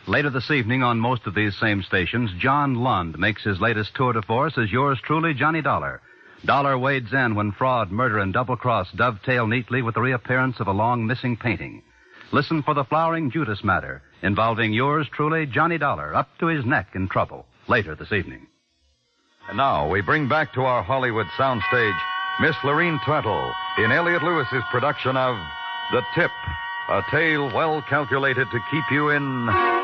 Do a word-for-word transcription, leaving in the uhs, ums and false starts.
Later this evening on most of these same stations, John Lund makes his latest tour de force as yours truly, Johnny Dollar. Dollar wades in when fraud, murder, and double-cross dovetail neatly with the reappearance of a long missing painting. Listen for the Flowering Judas matter involving yours truly, Johnny Dollar, up to his neck in trouble, later this evening. And now we bring back to our Hollywood soundstage Miss Lorene Tuttle in Elliot Lewis's production of The Tip, a tale well calculated to keep you in